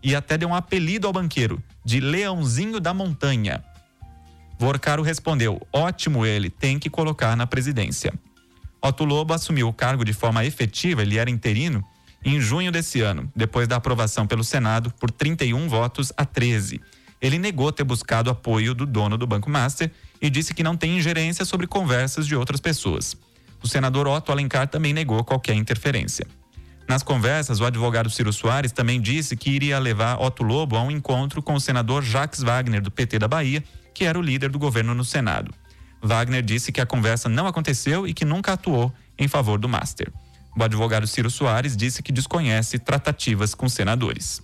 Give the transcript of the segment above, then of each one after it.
e até deu um apelido ao banqueiro, de Leãozinho da Montanha. Vorcaro respondeu: ótimo ele, tem que colocar na presidência. Otto Lobo assumiu o cargo de forma efetiva, ele era interino, em junho desse ano, depois da aprovação pelo Senado por 31 votos a 13. Ele negou ter buscado apoio do dono do Banco Master e disse que não tem ingerência sobre conversas de outras pessoas. O senador Otto Alencar também negou qualquer interferência. Nas conversas, o advogado Ciro Soares também disse que iria levar Otto Lobo a um encontro com o senador Jacques Wagner, do PT da Bahia, que era o líder do governo no Senado. Wagner disse que a conversa não aconteceu e que nunca atuou em favor do Master. O advogado Ciro Soares disse que desconhece tratativas com senadores.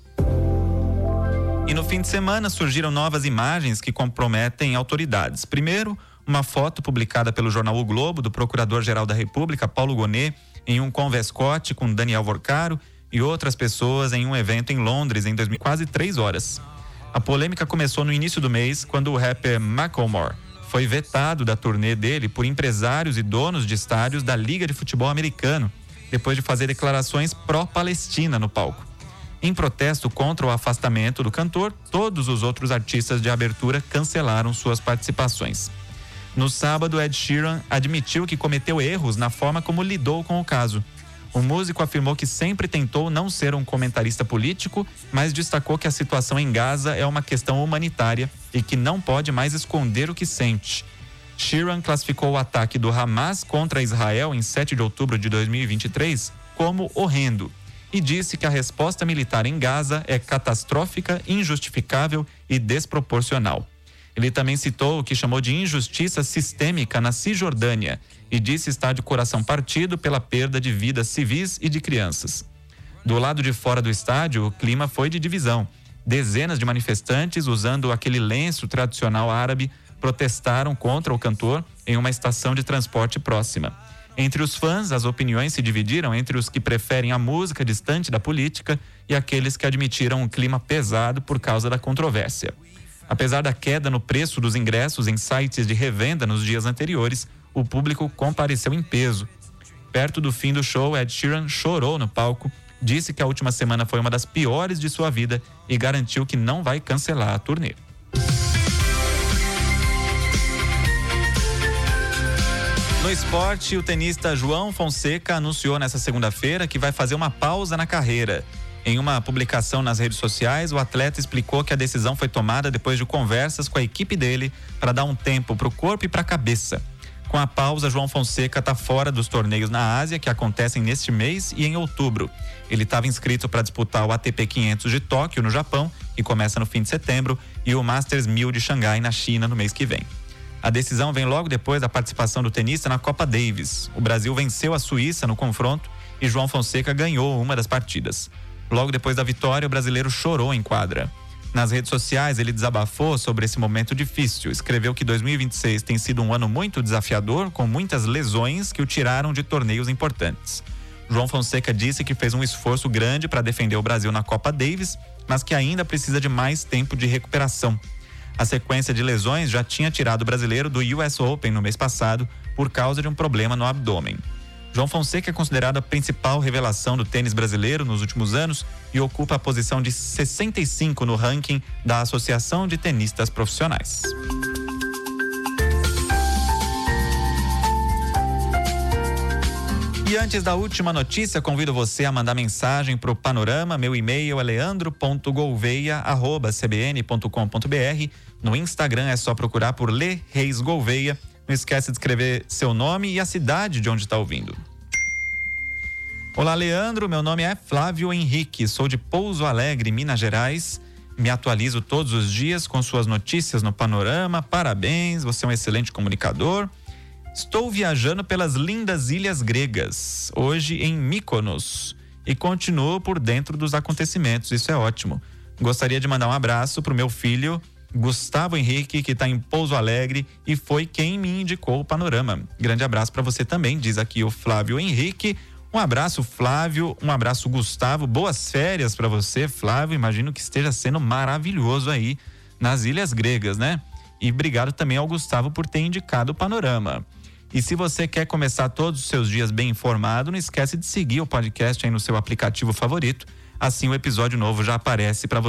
E no fim de semana surgiram novas imagens que comprometem autoridades. Primeiro, uma foto publicada pelo jornal O Globo do Procurador-Geral da República, Paulo Gonet, em um convescote com Daniel Vorcaro e outras pessoas em um evento em Londres em quase 3 horas. A polêmica começou no início do mês, quando o rapper Macklemore foi vetado da turnê dele por empresários e donos de estádios da Liga de Futebol Americano, depois de fazer declarações pró-Palestina no palco. Em protesto contra o afastamento do cantor, todos os outros artistas de abertura cancelaram suas participações. No sábado, Ed Sheeran admitiu que cometeu erros na forma como lidou com o caso. O músico afirmou que sempre tentou não ser um comentarista político, mas destacou que a situação em Gaza é uma questão humanitária e que não pode mais esconder o que sente. Sheeran classificou o ataque do Hamas contra Israel em 7 de outubro de 2023 como horrendo e disse que a resposta militar em Gaza é catastrófica, injustificável e desproporcional. Ele também citou o que chamou de injustiça sistêmica na Cisjordânia e disse estar de coração partido pela perda de vidas civis e de crianças. Do lado de fora do estádio, o clima foi de divisão. Dezenas de manifestantes, usando aquele lenço tradicional árabe, protestaram contra o cantor em uma estação de transporte próxima. Entre os fãs, as opiniões se dividiram entre os que preferem a música distante da política e aqueles que admitiram um clima pesado por causa da controvérsia. Apesar da queda no preço dos ingressos em sites de revenda nos dias anteriores, o público compareceu em peso. Perto do fim do show, Ed Sheeran chorou no palco, disse que a última semana foi uma das piores de sua vida e garantiu que não vai cancelar a turnê. No esporte, o tenista João Fonseca anunciou nesta segunda-feira que vai fazer uma pausa na carreira. Em uma publicação nas redes sociais, o atleta explicou que a decisão foi tomada depois de conversas com a equipe dele para dar um tempo para o corpo e para a cabeça. Com a pausa, João Fonseca está fora dos torneios na Ásia, que acontecem neste mês e em outubro. Ele estava inscrito para disputar o ATP 500 de Tóquio, no Japão, que começa no fim de setembro, e o Masters 1000 de Xangai, na China, no mês que vem. A decisão vem logo depois da participação do tenista na Copa Davis. O Brasil venceu a Suíça no confronto e João Fonseca ganhou uma das partidas. Logo depois da vitória, o brasileiro chorou em quadra. Nas redes sociais, ele desabafou sobre esse momento difícil. Escreveu que 2026 tem sido um ano muito desafiador, com muitas lesões que o tiraram de torneios importantes. João Fonseca disse que fez um esforço grande para defender o Brasil na Copa Davis, mas que ainda precisa de mais tempo de recuperação. A sequência de lesões já tinha tirado o brasileiro do US Open no mês passado por causa de um problema no abdômen. João Fonseca é considerado a principal revelação do tênis brasileiro nos últimos anos e ocupa a posição de 65 no ranking da Associação de Tenistas Profissionais. E antes da última notícia, convido você a mandar mensagem para o Panorama. Meu e-mail é leandro.gouveia@cbn.com.br. No Instagram é só procurar por Lê Reis Gouveia. Não esquece de escrever seu nome e a cidade de onde está ouvindo. Olá, Leandro. Meu nome é Flávio Henrique. Sou de Pouso Alegre, Minas Gerais. Me atualizo todos os dias com suas notícias no Panorama. Parabéns, você é um excelente comunicador. Estou viajando pelas lindas ilhas gregas, hoje em Mykonos, e continuo por dentro dos acontecimentos, isso é ótimo. Gostaria de mandar um abraço para o meu filho, Gustavo Henrique, que está em Pouso Alegre e foi quem me indicou o Panorama. Grande abraço para você também, diz aqui o Flávio Henrique. Um abraço, Flávio, um abraço, Gustavo. Boas férias para você, Flávio. Imagino que esteja sendo maravilhoso aí nas ilhas gregas, né? E obrigado também ao Gustavo por ter indicado o Panorama. E se você quer começar todos os seus dias bem informado, não esquece de seguir o podcast aí no seu aplicativo favorito. Assim o episódio novo já aparece para você.